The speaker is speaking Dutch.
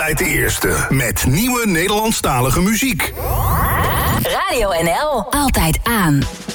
altijd de eerste. Met nieuwe Nederlandstalige muziek. Radio NL. Altijd aan.